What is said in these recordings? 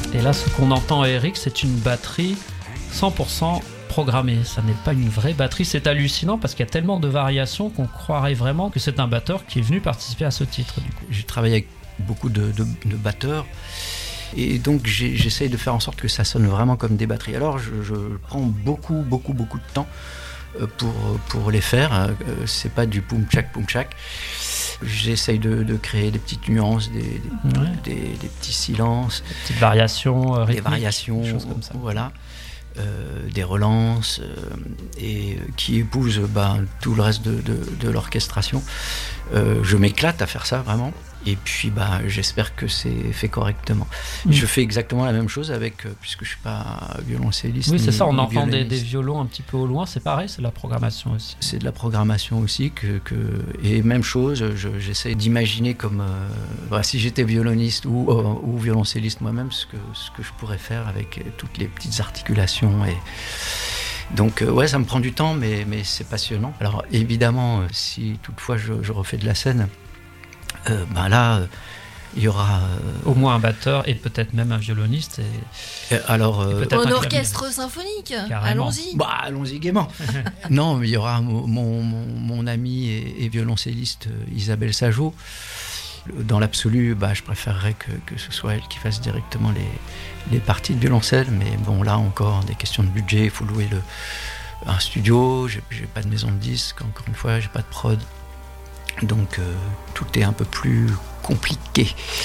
Et là, ce qu'on entend, Eric, c'est une batterie 100% programmée. Ça n'est pas une vraie batterie. C'est hallucinant parce qu'il y a tellement de variations qu'on croirait vraiment que c'est un batteur qui est venu participer à ce titre. Du coup. J'ai travaillé avec beaucoup de batteurs et donc j'essaye de faire en sorte que ça sonne vraiment comme des batteries. Alors je prends beaucoup de temps pour les faire. C'est pas du poum-tchak. J'essaye de créer des petites nuances, des petits silences, des petites variations rythmiques, des variations, des choses comme ça. Voilà. Des relances et qui épousent tout le reste de l'orchestration. Je m'éclate à faire ça vraiment. Et puis j'espère que c'est fait correctement. Je fais exactement la même chose avec, puisque je suis pas violoncelliste. Oui, c'est ça, on entend des violons un petit peu au loin, c'est pareil, c'est de la programmation aussi. C'est de la programmation aussi, et même chose, j'essaie d'imaginer comme si j'étais violoniste ou violoncelliste moi-même, ce que je pourrais faire avec toutes les petites articulations. Et donc ça me prend du temps, mais c'est passionnant. Alors évidemment, si toutefois je refais de la scène, là, il y aura au moins un batteur et peut-être même un violoniste. Un orchestre symphonique. Carrément. Allons-y. Allons-y gaiement. Non, mais il y aura mon amie et violoncelliste Isabelle Sajot. Dans l'absolu, je préférerais que ce soit elle qui fasse directement les parties de violoncelle. Mais bon, là encore, des questions de budget. Il faut louer un studio. J'ai pas de maison de disques. Encore une fois, j'ai pas de prod. Donc tout est un peu plus compliqué.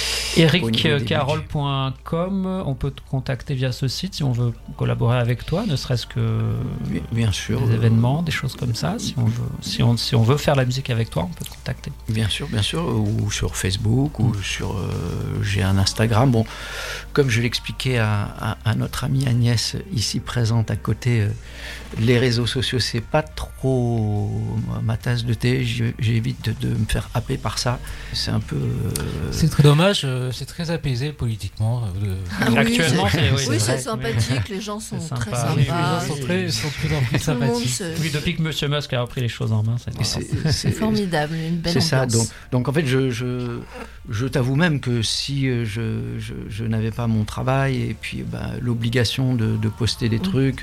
ericcarole.com, on peut te contacter via ce site si on veut collaborer avec toi, ne serait-ce que bien sûr, des événements, des choses comme ça. Si on veut faire la musique avec toi, on peut te contacter. Bien sûr, ou sur Facebook, ou sur j'ai un Instagram. Bon, comme je l'expliquais à notre amie Agnès ici présente à côté, les réseaux sociaux c'est pas trop ma tasse de thé. J'évite de me faire happer par ça. C'est un peu c'est très dommage, c'est très apaisé politiquement. Actuellement, c'est sympathique, les gens sont très sympas. Oui, les gens sont de plus en plus sympathiques. Oui, depuis que M. Musk a repris les choses en main, c'est formidable, une belle ambiance. C'est ça, donc en fait, je t'avoue même que si je n'avais pas mon travail et puis l'obligation de poster des trucs,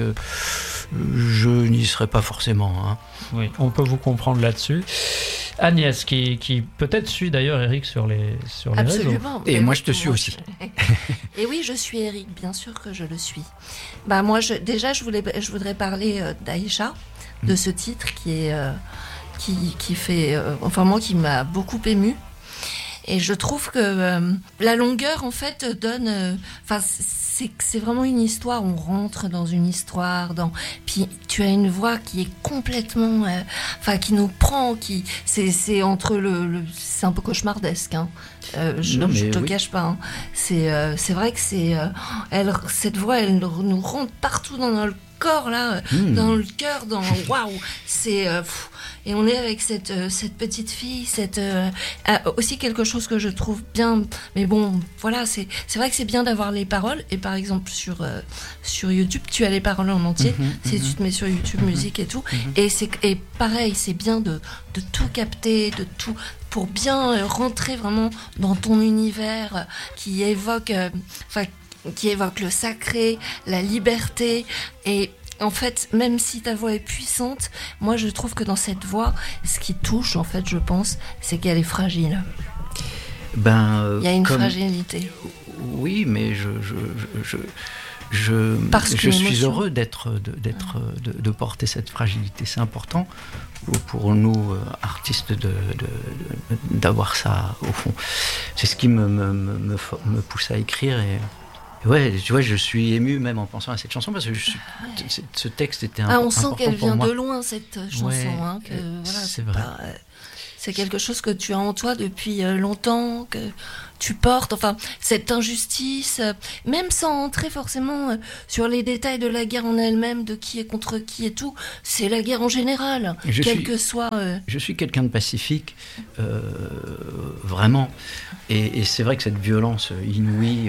je n'y serais pas forcément. Hein. Oui, on peut vous comprendre là-dessus. Agnès, qui peut-être suit d'ailleurs Eric sur les réseaux. Absolument. Et moi, je te suis aussi. Et oui, je suis Eric, bien sûr que je le suis. Moi, je voudrais parler d'Aïcha, de ce titre qui fait, moi, qui m'a beaucoup émue. Et je trouve que la longueur, en fait, donne... c'est vraiment une histoire, on rentre dans une histoire, puis tu as une voix qui est complètement... qui nous prend, c'est entre c'est un peu cauchemardesque, hein. Je te cache pas, hein. C'est vrai que cette voix, elle nous rentre partout dans le corps, là, dans le cœur, waouh, c'est... Et on est avec cette petite fille, aussi quelque chose que je trouve bien. Mais bon, voilà, c'est vrai que c'est bien d'avoir les paroles. Et par exemple, sur YouTube, tu as les paroles en entier. Si tu te mets sur YouTube Musique et tout. Et pareil, c'est bien de tout capter, de tout, pour bien rentrer vraiment dans ton univers qui évoque le sacré, la liberté. Et en fait, même si ta voix est puissante, moi je trouve que dans cette voix, ce qui touche, en fait, je pense, c'est qu'elle est fragile. Il y a une fragilité. Oui, mais je suis heureux de porter cette fragilité. C'est important pour nous, artistes, d'avoir ça au fond. C'est ce qui me pousse à écrire. Ouais, tu vois, je suis ému même en pensant à cette chanson parce que ce texte était important. On sent qu'elle vient de loin, cette chanson. C'est vrai. C'est quelque chose que tu as en toi depuis longtemps, que tu portes, cette injustice, même sans entrer forcément sur les détails de la guerre en elle-même, de qui est contre qui et tout, c'est la guerre en général, que soit... Je suis quelqu'un de pacifique, vraiment, et c'est vrai que cette violence inouïe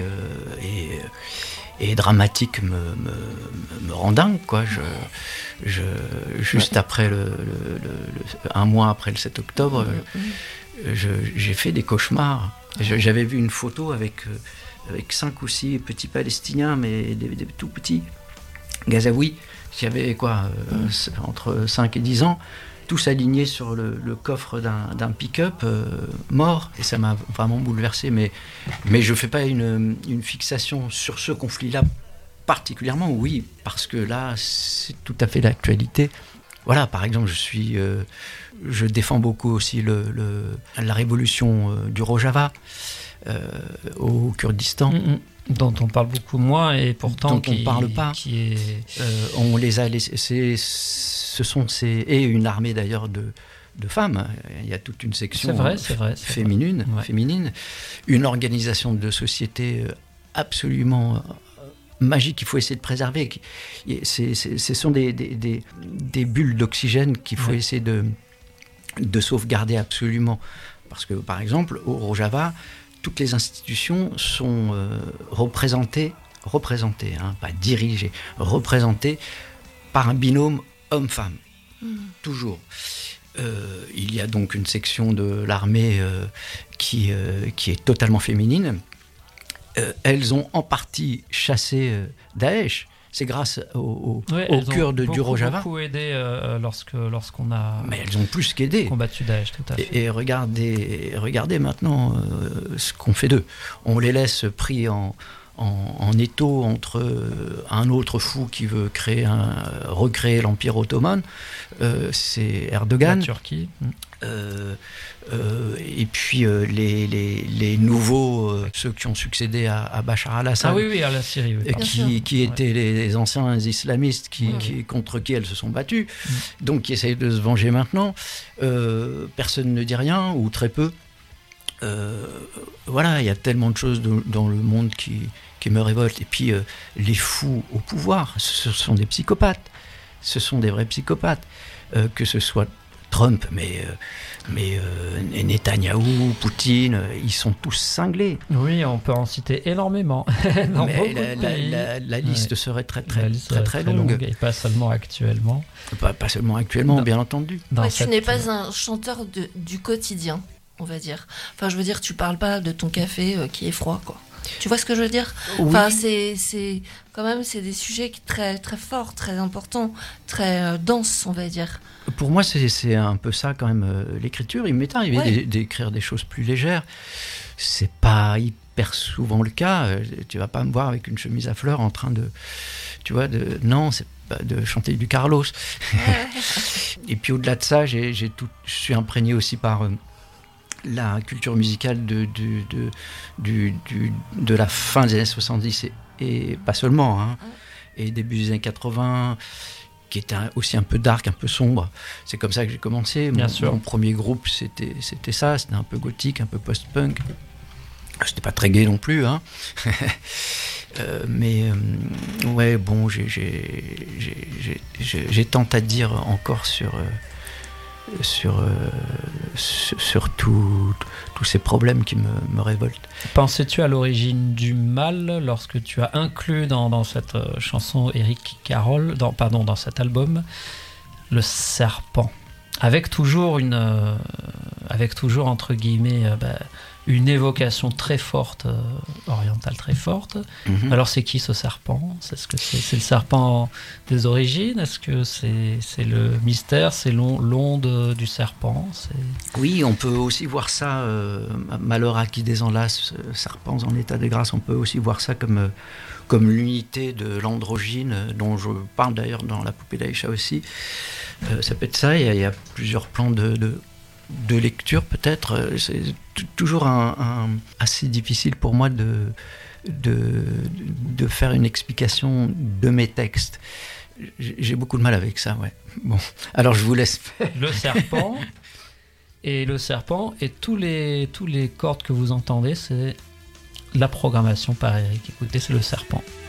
et dramatique me rend dingue, quoi. Juste après un mois après le 7 octobre, j'ai fait des cauchemars J'avais vu une photo avec 5 ou 6 petits Palestiniens, mais des tout petits, Gazaouis, qui avaient entre 5 et 10 ans, tous alignés sur le coffre d'un pick-up mort, et ça m'a vraiment bouleversé. Mais je ne fais pas une fixation sur ce conflit-là particulièrement, oui, parce que là, c'est tout à fait l'actualité. Voilà, par exemple, je défends beaucoup aussi la révolution du Rojava au Kurdistan. Dont on parle beaucoup moins et pourtant dont on ne parle pas. On les a laissés. Et une armée d'ailleurs de femmes. Il y a toute une section féminine. Une organisation de société absolument magique qu'il faut essayer de préserver. Ce sont des bulles d'oxygène qu'il faut essayer de sauvegarder absolument. Parce que, par exemple, au Rojava, toutes les institutions sont représentées, pas dirigées, représentées par un binôme homme-femme. Toujours. Il y a donc une section de l'armée qui est totalement féminine. Elles ont en partie chassé Daesh. C'est grâce aux Kurdes du Rojava. Elles ont beaucoup aidé lorsqu'on a Mais elles ont plus qu'aidé. Combattu Daesh, tout à fait. Et regardez maintenant ce qu'on fait d'eux. On les laisse pris en étau entre un autre fou qui veut recréer l'Empire ottoman, c'est Erdogan. La Turquie. Et puis les nouveaux, ceux qui ont succédé à Bachar al-Assad. Ah oui, à la Syrie. Oui, qui étaient les anciens islamistes contre qui elles se sont battues, donc qui essayent de se venger maintenant. Personne ne dit rien, ou très peu. Voilà, il y a tellement de choses dans le monde qui me révoltent. Et puis les fous au pouvoir, ce sont des psychopathes. Ce sont des vrais psychopathes. Que ce soit Trump, mais Netanyahou, Poutine, ils sont tous cinglés. Oui, on peut en citer énormément. La liste serait très longue. Et pas seulement actuellement. Pas seulement actuellement, bien entendu. Tu n'es pas un chanteur du quotidien, on va dire. Enfin, je veux dire, tu parles pas de ton café qui est froid, quoi. Tu vois ce que je veux dire ? Oui. Enfin, c'est quand même des sujets très, très forts, très importants, très denses, on va dire. Pour moi, c'est un peu ça quand même, l'écriture. Il m'est arrivé d'écrire des choses plus légères. C'est pas hyper souvent le cas. Tu vas pas me voir avec une chemise à fleurs en train de... Tu vois, non, c'est pas de chanter du Carlos. Et puis au-delà de ça, je suis imprégné aussi par... la culture musicale de la fin des années 70 et pas seulement, et début des années 80, qui était aussi un peu dark, un peu sombre. C'est comme ça que j'ai commencé. Mon premier groupe, c'était ça, c'était un peu gothique, un peu post-punk. C'était pas très gai non plus, mais ouais, bon, j'ai tant à dire encore sur tous ces problèmes qui me révoltent. Pensais-tu à l'origine du mal lorsque tu as inclus dans cette chanson Éric Carroll, dans cet album, le serpent, avec toujours entre guillemets une évocation très forte, orientale très forte. Alors c'est qui ce serpent ? C'est le serpent des origines ? Est-ce que c'est le mystère ? C'est l'onde du serpent ? Oui, on peut aussi voir ça, malheur à qui désenlace, serpents en état de grâce, on peut aussi voir ça comme l'unité de l'androgyne, dont je parle d'ailleurs dans La poupée d'Aïcha aussi. Ça peut être ça, il y a plusieurs plans de lecture peut-être. C'est toujours assez difficile pour moi de faire une explication de mes textes. J'ai beaucoup de mal avec ça, ouais. Bon, alors je vous laisse faire. Le serpent et tous les cordes que vous entendez, c'est la programmation par Éric. Écoutez, c'est le serpent.